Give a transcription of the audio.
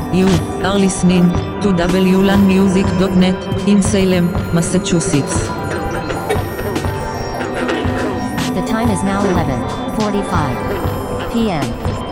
You are listening to wlanmusic.net in Salem, Massachusetts. The time is now 11:45 p.m.